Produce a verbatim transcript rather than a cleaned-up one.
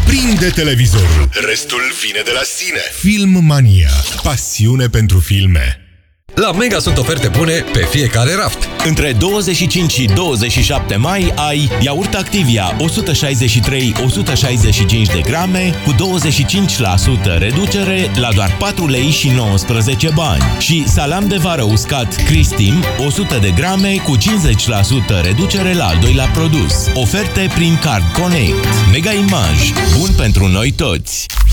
Aprinde televizorul. Restul vine de la sine. Filmmania. Pasiune pentru filme. La Mega sunt oferte bune pe fiecare raft. Între douăzeci și cinci și douăzeci și șapte mai ai iaurt Activia o sută șaizeci și trei - o sută șaizeci și cinci de grame cu douăzeci și cinci la sută reducere la doar patru lei și nouăsprezece bani. Și salam de vară uscat Cristim o sută de grame cu cincizeci la sută reducere la al doilea produs. Oferte prin Card Connect. Mega Image. Bun pentru noi toți.